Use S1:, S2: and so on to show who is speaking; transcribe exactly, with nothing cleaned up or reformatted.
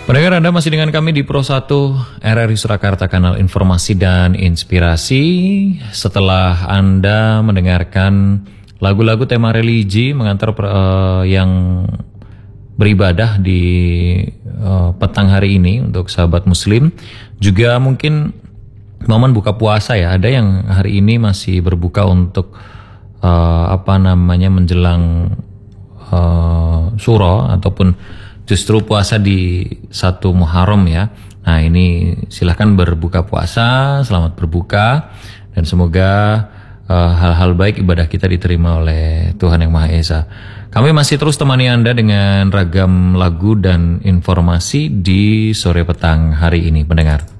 S1: Pendengar, Anda masih dengan kami di Pro satu R R I Surakarta, kanal informasi dan inspirasi. Setelah Anda mendengarkan lagu-lagu tema religi mengantar uh, yang beribadah di uh, petang hari ini untuk sahabat muslim, juga mungkin momen buka puasa ya, ada yang hari ini masih berbuka untuk uh, apa namanya menjelang uh, suro ataupun justru puasa di satu Muharram ya. Nah ini silahkan berbuka puasa, selamat berbuka, dan semoga uh, hal-hal baik ibadah kita diterima oleh Tuhan Yang Maha Esa. Kami masih terus temani Anda dengan ragam lagu dan informasi di sore petang hari ini, pendengar.